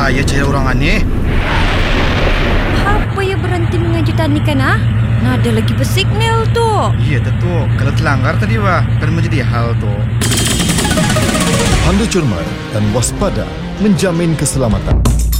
saya cari orang ni. Apa ya berhenti mengaju tanikan Nada lagi bersignal tu. Ya tentu. Kalau terlanggar tadi kan menjadi hal tu. Pandu cermat dan waspada menjamin keselamatan.